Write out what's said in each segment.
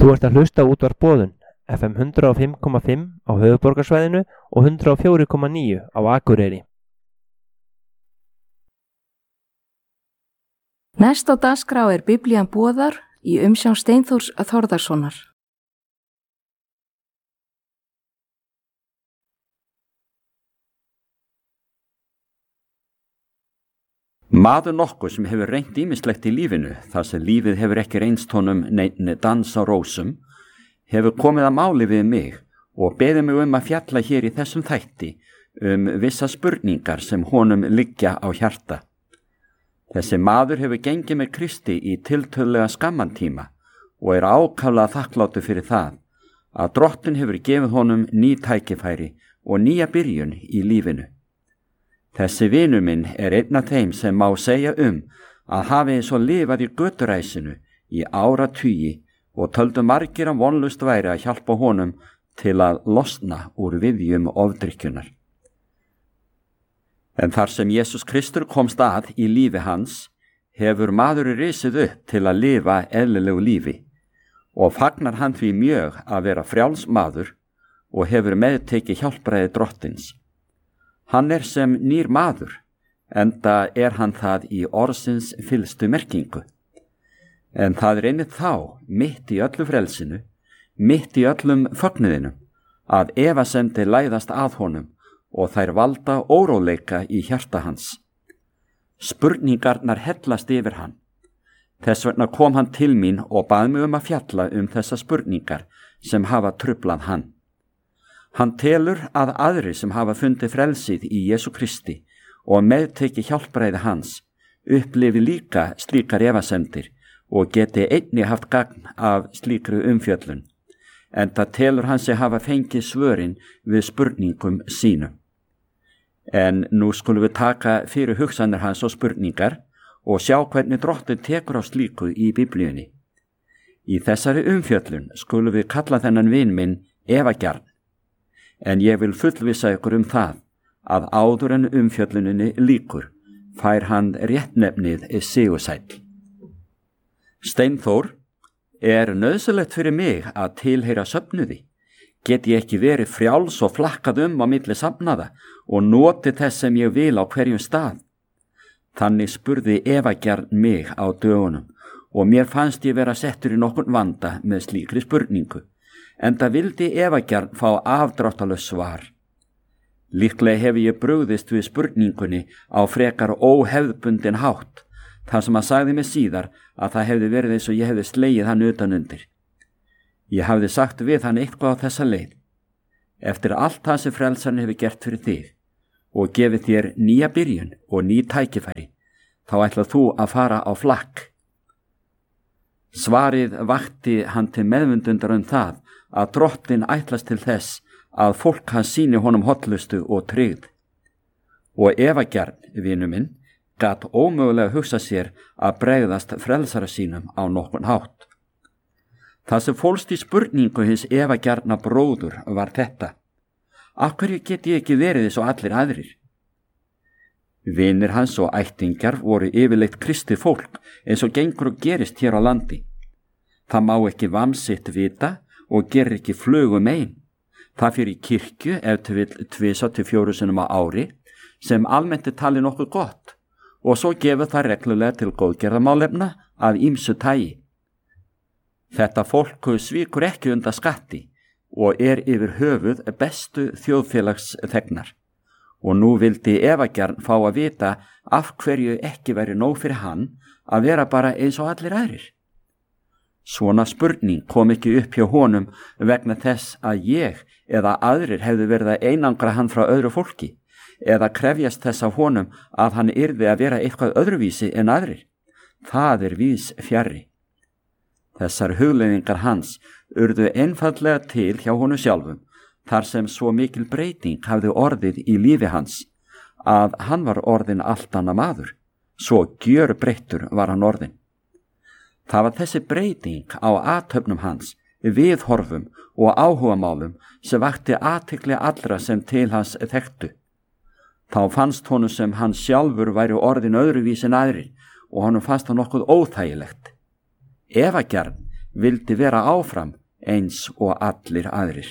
Þú ert að hlusta á Útvarp Boðun, FM 105,5 á höfuðborgarsvæðinu og 104,9 á Akureyri. Næst á dagskrá Biblían boðar í umsjón Steinþórs Þórðarsonar. Maður nokkuð sem hefur reynt ýmislegt í lífinu, þar sem lífið hefur ekki reynst honum neinn dans á rósum, hefur komið að máli við mig og beðið mig að fjalla hér í þessum þætti vissa spurningar sem honum liggja á hjarta. Þessi maður hefur gengið með Kristi í tiltölulega skamman tíma og ákaflega þakklátur fyrir það að Drottinn hefur gefið honum ný tækifæri og nýja byrjun í lífinu. Þessi vinur minn einn af þeim sem má segja að hafi svo lifað í göturæsinu í áratugi og töldu margir að vonlust væri að hjálpa honum til að losna úr viðjum ofdrykkjunar. En þar sem Jesús Kristur komst að í lífi hans, hefur maður risið upp til að lifa eðlilegu lífi og fagnar hann því mjög að vera frjáls maður og hefur meðtekið hjálpræði Drottins. Hann sem nýr maður, enda hann það í orðsins fyllstu merkingu. En það einmitt þá, mitt í öllu frelsinu, mitt í öllum fögnuðinum, að efasemdir læðast að honum og þær valda óróleika í hjarta hans. Spurningarnar hellast yfir hann. Þess vegna kom hann til mín og bað mig að fjalla þessar spurningar sem hafa trublað hann. Hann telur að aðrir sem hafa fundið frelsið í Jesú Kristi og meðtekið hjálpræði hans upplifi líka slíkar efasemdir og geti einnig haft gagn af slíkri umfjöllun, enda telur hann sig hafa fengið svörin við spurningum sínum. En nú skulum við taka fyrir hugsanir hans og spurningar og sjá hvernig Drottinn tekur á slíku í Biblíunni. Í þessari umfjöllun skulum við kalla þennan vin minn efagjarn. En ég vil fullvissa ykkur það að áður en umfjölluninni lýkur fær hann réttnefnið sigursæll. Steinþór, nauðsynlegt fyrir mig að tilheyra söfnuði? Get ég ekki verið frjáls og flakkað á milli safnaða og notið þess sem ég vil á hverjum stað? Þannig spurði efagjarn mig á dögunum og mér fannst ég vera settur í nokkurn vanda með slíkri spurningu. Enda vildi efagjarn fá afdráttarlaust svar. Líklega hef ég brugðist við spurningunni á frekar óhefðbundin hátt, þar sem hann sagði mig síðar að það hefði verið eins og ég hefði slegið hann utanundir. Ég hafði sagt við hann eitthvað á þessa leið. Eftir allt það sem frelsarinn hefur gert fyrir þig og gefið þér nýja byrjun og ný tækifæri, þá ætlað þú að fara á flakk. Svarið vakti hann til meðvundundar það að Drottinn ætlast til þess að fólk hans sýni honum hollustu og tryggð. Og efagjarn, vinur minn, gat ómögulega hugsa sér að bregðast frelsara sínum á nokkurn hátt. Það sem fólst í spurningu hins efagjarna bróður var þetta: af hverju get ég ekki verið eins og allir aðrir? Vinir hans og ættingjar voru yfirleitt kristið fólk eins og gengur og gerist hér á landi. Það má ekki vamsitt vita og gerir ekki flugum ein. Það fyrir í kirkju ef til vill 2-4 sinnum á ári, sem almennt talið nokkuð gott, og svo gefur það reglulega til góðgerðamálefna af ýmsu tagi. Þetta fólk svíkur ekki undan skatti og yfir höfuð bestu þjóðfélagsþegnar. Og nú vildi efagjarn fá að vita af hverju ekki væri nóg fyrir hann að vera bara eins og allir aðrir. Svona spurning kom ekki upp hjá honum vegna þess að ég eða aðrir hefðu verið að einangra hann frá öðru fólki eða krefjast þess af honum að hann yrði að vera eitthvað öðruvísi en aðrir. Það víðs fjarri. Þessar hugleiðingar hans urðu einfaldlega til hjá honum sjálfum, þar sem svo mikil breyting hafði orðið í lífi hans að hann var orðinn allt annað maður, svo gjörbreyttur var hann orðinn. Það var þessi breyting á athöfnum hans, viðhorfum og áhugamálum sem vakti athygli allra sem til hans þekktu. Þá fannst honum sem hann sjálfur væri orðinn öðruvísi en aðrir og honum fannst það nokkuð óþægilegt. Efagjarn vildi vera áfram eins og allir aðrir.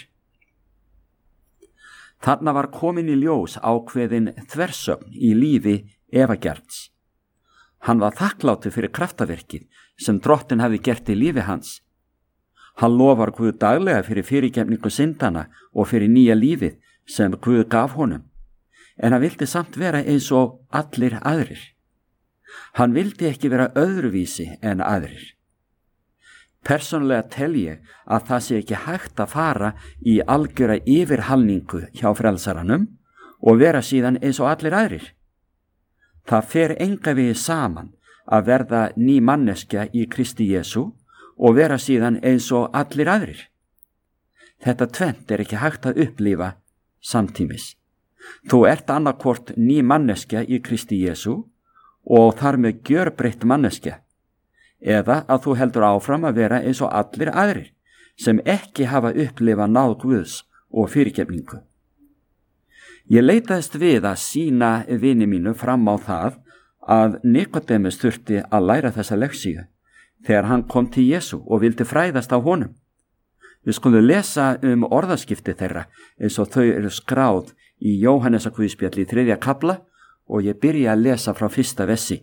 Þarna var komin í ljós ákveðin þversögn í lífi Eva-Gjards. Hann var þakklátur fyrir kraftaverkið sem Drottinn hafði gert í lífi hans. Hann lofar Guð daglega fyrir fyrirgefningu syndana og fyrir nýja lífið sem Guð gaf honum, en hann vildi samt vera eins og allir aðrir. Hann vildi ekki vera öðruvísi en aðrir. Persónulega tel ég að það sé ekki hægt að fara í algjöra yfirhalningu hjá frelsaranum og vera síðan eins og allir aðrir. Það fer enga veginn saman að verða ný manneskja í Kristi Jesú og vera síðan eins og allir aðrir. Þetta tvennt er ekki hægt að upplifa samtímis. Þú ert annarkvort ný manneskja í Kristi Jesú og þar með gjörbreytt manneskja, eða að þú heldur áfram að vera eins og allir aðrir sem ekki hafa upplifað náð Guðs og fyrirgefningu. Ég leitaðist við að sýna vini mínu fram á það að Nikodemus þurfti að læra þessa leksíu þegar hann kom til Jesú og vildi fræðast á honum. Við skulum lesa orðaskipti þeirra eins og þau eru skráð í Jóhannesarguðspjalli í 3. kafla og ég byrja að lesa frá 1. versi.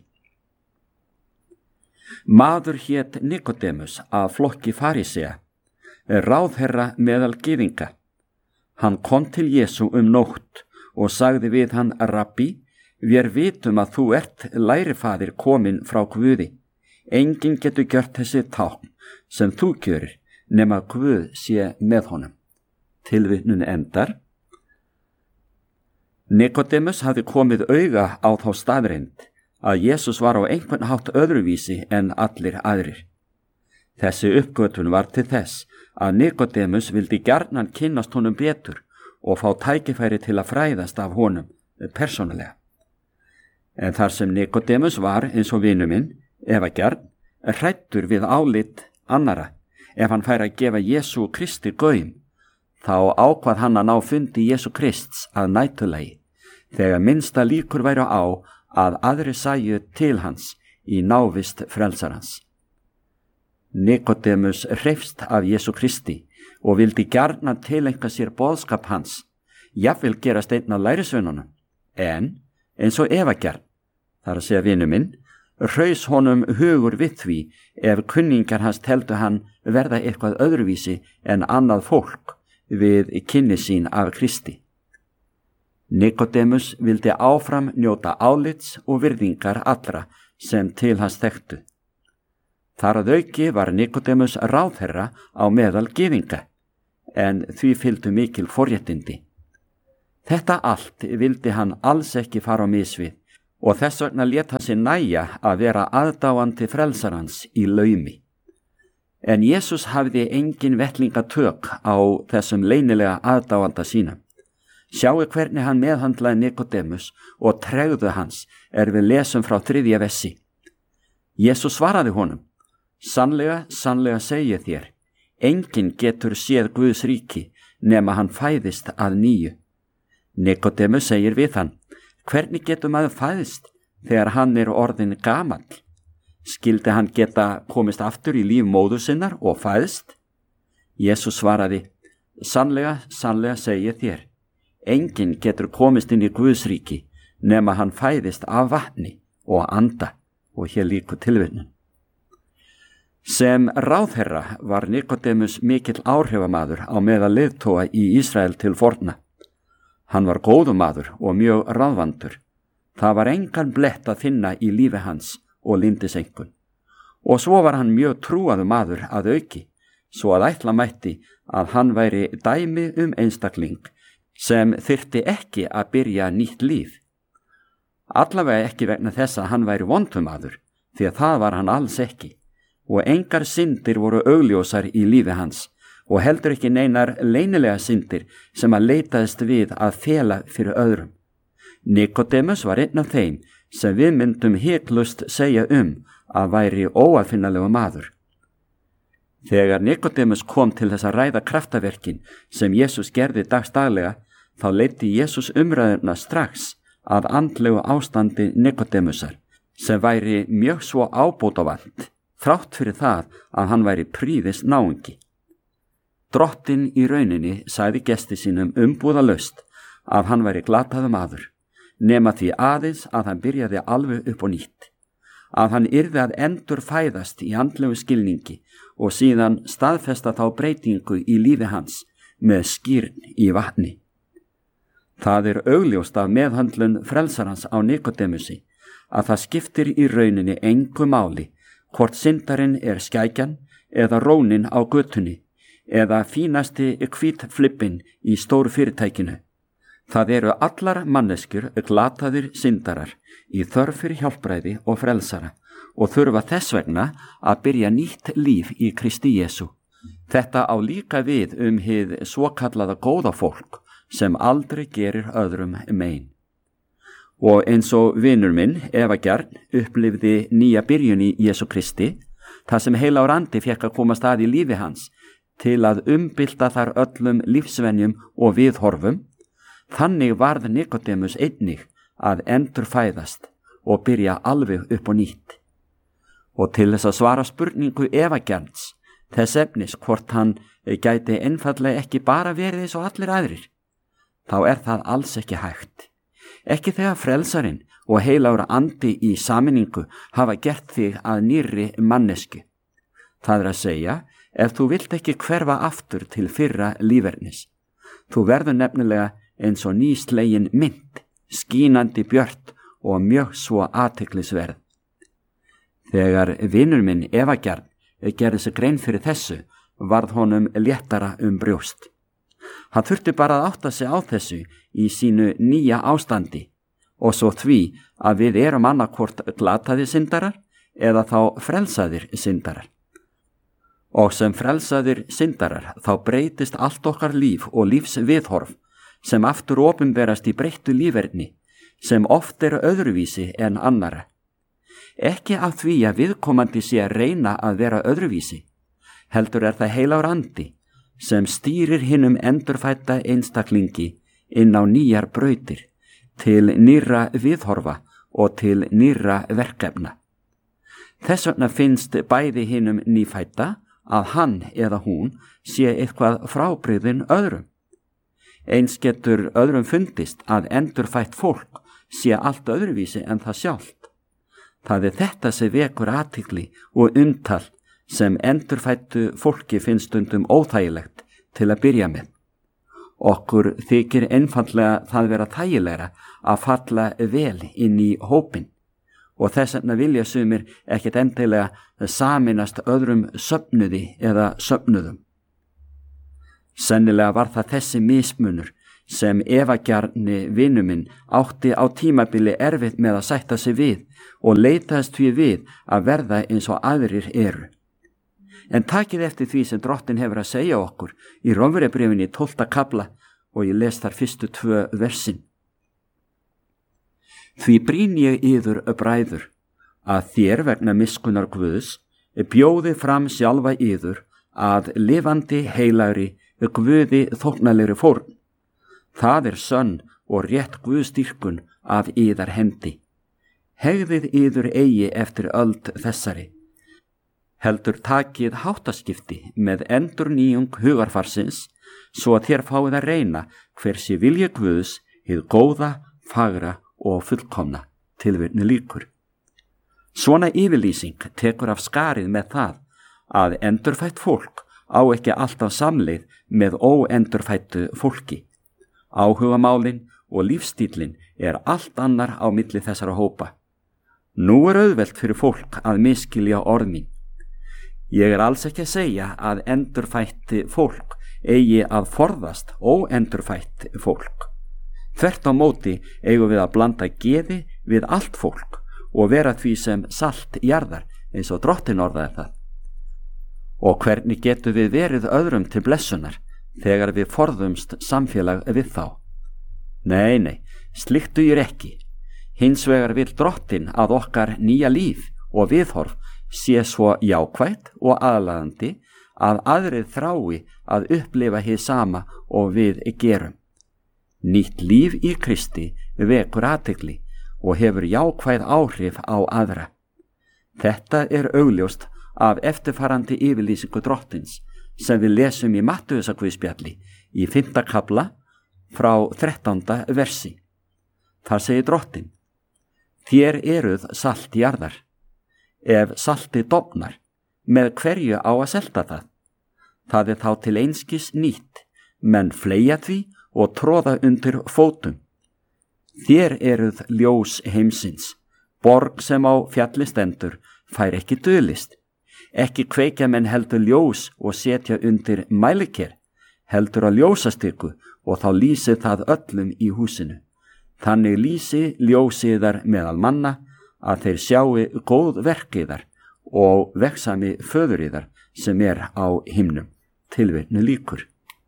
Maður hét Nikodemus af flokki farisea, ráðherra meðal gyðinga. Hann kom til Jesú nótt og sagði við hann: Rabbi, við vitum að þú ert lærifaðir kominn frá Guði. Enginn getur gjört þessi tákn sem þú gjörir nema Guð sé með honum. Tilvitnun endar. Nikodemus hafði komið auga á þá staðreynd að Jesús var á einhvern hátt öðruvísi en allir aðrir. Þessi uppgötvun var til þess að Nikodemus vildi gjarnan kynnast honum betur og fá tækifæri til að fræðast af honum persónulega. En þar sem Nikodemus var eins og vinur minn, Eva-Gjard, hræddur við álit annara, ef hann færi að gefa Jesú Kristi gaum, þá ákvað hann að ná fundi Jesú Krists að nætulagi, þegar minnsta líkur væru á að aðri sæju til hans í návist frelsarans. Nikodemus hreifst af Jesú Kristi og vildi gjarnan tileinka sér boðskap hans, jafnvel gerast einn af lærisveinunum, en eins og Eva-Gjard, þar að segja vinur minn, hraus honum hugur við því ef kunningar hans teldu hann verða eitthvað öðruvísi en annað fólk við kynni sín af Kristi. Nikodemus vildi áfram njóta álits og virðingar allra sem til hans þekktu. Þar að auki var Nikodemus ráðherra á meðal gyðinga, en því fylgdu mikil forréttindi. Þetta allt vildi hann alls ekki fara á mis við og þess vegna lét hann sig nægja að vera aðdáandi frelsarans í laumi. En Jesús hafði engin vettlingatök á þessum leynilega aðdáanda sínum. Sjáu hvernig hann meðhandlaði Nikodemus og tregðu hans við lesum frá 3. versi. Jesús svaraði honum: Sannlega, sannlega segi ég þér, enginn getur séð Guðs ríki nema hann fæðist að nýju. Nikodemus segir við hann: Hvernig getur maður fæðist þegar hann orðinn gamall? Skildi hann geta komist aftur í líf móður sinnar og fæðst? Jesús svaraði: Sannlega, sannlega segi ég þér, enginn getur komist inn í Guðs ríki nema hann fæðist af vatni og anda. Og hér líkur tilvitnun. Sem ráðherra var Nikodemus mikill áhrifamaður á meðal leiðtoga í Ísrael til forna. Hann var góður maður og mjög ráðvandur. Það var engan blett að finna í lífi hans og lyndisengun. Og svo var hann mjög trúaður maður að auki, svo að ætla mætti að hann væri dæmi einstakling sem þyrfti ekki að byrja nýtt líf. Allavega ekki vegna þess að hann væri vondumadur, því að það var hann alls ekki, og engar syndir voru augljósar í lífi hans, og heldur ekki neinar leynilega syndir sem að leitaðist við að fela fyrir öðrum. Nikodemus var einn af þeim sem við myndum hiklaust segja að væri óaðfinnalegu maður. Þegar Nikodemus kom til þess að ræða kraftaverkin sem Jesús gerði dagsdaglega, þá leiddi Jesús umræðuna strax að andlegu ástandi Nikodemusar, sem væri mjög svo ábótavant þrátt fyrir það að hann væri prýðis náungi. Drottinn í rauninni sagði gesti sínum umbúðalaust að hann væri glataður maður, nema því aðeins að hann byrjaði alveg upp á nýtt, að hann yrði að endur fæðast í andlegu skilningi og síðan staðfesta þá breytingu í lífi hans með skírn í vatni. Það augljóst af meðhöndlun frelsarans á Nikodemusi að það skiptir í rauninni engu máli hvort syndarinn skækjan eða rónin á götunni eða fínasti hvítflippin í stóru fyrirtækinu. Það allar manneskjur glataðir syndarar í þörf fyrir hjálpræði og frelsara og þurfa þess vegna að byrja nýtt líf í Kristi Jesú. Þetta á líka við hið svokallaða góða fólk sem aldrei gerir öðrum mein. Og eins og vinur minn, Eva Gjarn, upplifði nýja byrjun í Jesú Kristi, það sem heilagur andi fékk að komast að í lífi hans til að umbylta þar öllum lífsvenjum og viðhorfum, þannig varð Nikodemus einnig að endurfæðast og byrja alveg upp á nýtt. Og til þess að svara spurningu Eva Gjarns, þess efnis hvort hann gæti einfaldlega ekki bara verið eins og allir aðrir, þá það alls ekki hægt. Ekki þegar frelsarinn og heilagur andi í sameiningu hafa gert þig að nýrri mannesku. Það að segja, ef þú vilt ekki hverfa aftur til fyrra lífernis. Þú verður nefnilega eins og nýslegin mynd, skínandi björt og mjög svo athyglisverð. Þegar vinur minn Eva Gjarn gerði sig grein fyrir þessu, varð honum léttara brjóst. Hann þurfti bara að átta sig á þessu í sínu nýja ástandi og svo því að við annarkvort glataðir syndarar eða þá frelsaðir syndarar. Og sem frelsaðir syndarar þá breytist allt okkar líf og lífsviðhorf sem aftur opinberast í breyttu líferni sem oft öðruvísi en annara. Ekki af því að viðkomandi sé að reyna að vera öðruvísi, heldur það heilagur andi sem stýrir hinum endurfædda einstaklingi inn á nýjar brautir, til nýrra viðhorfa og til nýrra verkefna. Þess vegna finnst bæði hinum nýfædda að hann eða hún sé eitthvað frábrigðinn öðrum. Eins getur öðrum fundist að endurfætt fólk sé allt öðruvísi en það sjálft. Það þetta sem vekur athygli og umtal sem endurfættu fólki finnst stundum óþægilegt til að byrja með. Okkur þykir einfaldlega það vera þægilegra að falla vel inn í hópinn og þess vegna vilja sumir ekkert endilega sameinast öðrum söfnuði eða söfnuðum. Sennilega var það þessi mismunur sem Eva Gjarni vinur minn átti á tímabili erfitt með að sætta sig við og leitaðist því við að verða eins og aðrir eru. En takið eftir því sem Drottinn hefur að segja okkur í Rómverjabréfinni 12. kafla og ég les þar fyrstu 2 versin. Því brýn ég yður bræður að þér vegna miskunnar Guðs bjóði fram sjálfa yður að lifandi heilagri Guði þóknanlegri fórn. Það sönn og rétt Guðsdýrkun af yðar hendi. Hegðið yður eigi eftir öld þessari. Heldur takið háttaskipti með endurnýjung hugarfarsins svo að þér fáið að reyna hversi vilji Guðs hið góða, fagra og fullkomna. Tilvitni lýkur. Svona yfirlýsing tekur af skarið með það að endurfætt fólk á ekki alltaf samleið með óendurfættu fólki. Áhugamálin og lífstílin allt annar á milli þessara hópa. Nú auðvelt fyrir fólk að miskilja orð mín. Ég alls ekki að segja að endurfætt fólk eigi að forðast óendurfætt fólk. Þvert á móti eigum við að blanda geði við allt fólk og vera því sem salt jarðar eins og Drottinn orðaði það. Og hvernig getum við verið öðrum til blessunar þegar við forðumst samfélag við þá? Nei, slíkt dugir ekki. Hins vegar vill Drottinn að okkar nýja líf og viðhorf sé svo jákvætt og aðlaðandi að aðrið þrái að upplifa hið sama og við gerum. Nýtt líf í Kristi vekur athygli og hefur jákvæð áhrif á aðra. Þetta augljóst af eftirfarandi yfirlýsingu drottins sem við lesum í Mattheusarguðspjalli í 5. kafla frá 13. versi. Þar segir drottin: Þér eruð salt jarðar. Ef saltið dofnar, með hverju á að selta það? Það er þá til einskis nýtt, menn fleygja því og troða undir fótum. Þér eruð ljós heimsins. Borg sem á fjalli stendur fær ekki dulist. Ekki kveikja menn heldur ljós og setja undir mæliker, heldur að ljósastyku og þá lýsi það öllum í húsinu. Þannig lýsi ljósiðar meðal manna að þeir sjáu góð verkiðar og vegsami föðuriðar sem er á himnum. Tilvitnu lýkur.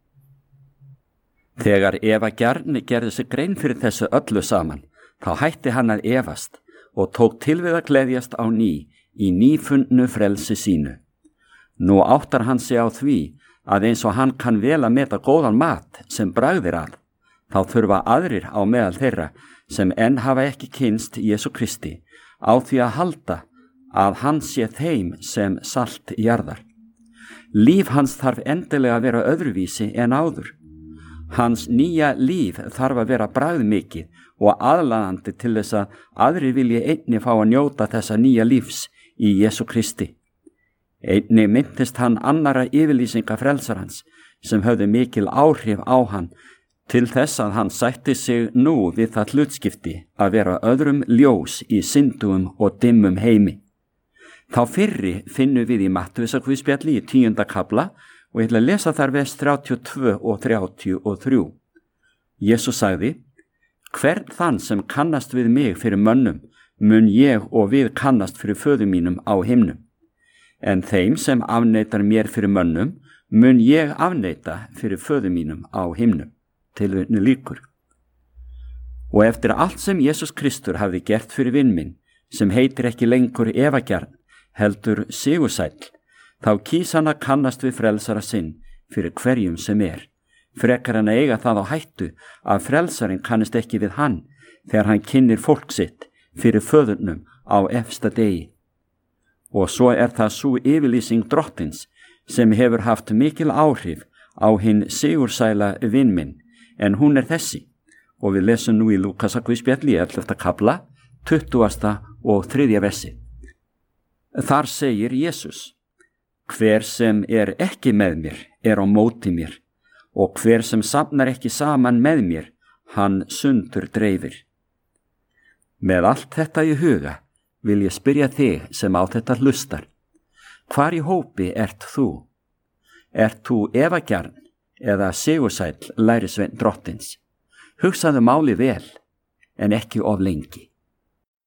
Þegar Eva Gjarni gerði sig grein fyrir þessu öllu saman, þá hætti hann að efast og tók til við að gleðjast á ný í nýfundnu frelsi sínu. Nú áttar hann sig á því að eins og hann kann vel að meta góðan mat sem bragðir að, þá þurfa aðrir á meðal þeirra sem enn hafa ekki kynnst Jesú Kristi á því að halda að hann sé þeim sem salt jarðar. Líf hans þarf endilega að vera öðruvísi en áður. Hans nýja líf þarf að vera bragðmikið og aðlaðandi til þess að aðrir vilji einni fá að njóta þessa nýja lífs í Jesú Kristi. Einni myndist hann annara yfirlýsinga frelsarans sem höfðu mikil áhrif á hann til þess að hann sætti sig nú við það hlutskipti að vera öðrum ljós í syndugum og dimmum heimi. Þá fyrri finnum við í Mattheusarguðspjalli í 10. kafla og ég ætla að lesa þar vers 32 og 33. Jesús sagði: Hvern þann sem kannast við mig fyrir mönnum, mun ég og við kannast fyrir föður mínum á himnum. En þeim sem afneitar mér fyrir mönnum, mun ég afneita fyrir föður mínum á himnum. Tilvitnu lýkur. Og eftir allt sem Jesús Kristur hafði gert fyrir vin minn, sem heitir ekki lengur Eva Gjarn, heldur Sigursæll, þá kýs hann að kannast við frelsara sinn fyrir hverjum sem er, frekar hann að eiga það á hættu að frelsarinn kannist ekki við hann þegar hann kynnir fólk sitt fyrir föðurnum á efsta degi. Og svo er það sú yfirlýsing drottins sem hefur haft mikil áhrif á hinn sigursæla vin minn, en hún er þessi, og við lesum nú í Lúkasarguðspjalli 11. kafla, 20. og 3. versi. Þar segir Jesús: Hver sem er ekki með mér er á móti mér, og hver sem safnar ekki saman með mér, hann sundur dreifir. Með allt þetta í huga vil ég spyrja þig sem á þetta hlustar: hvar í hópi ert þú? Ert þú Eva Gjarn eða Sigursæll lærisveinn drottins? Hugsaðu máli vel, en ekki of lengi.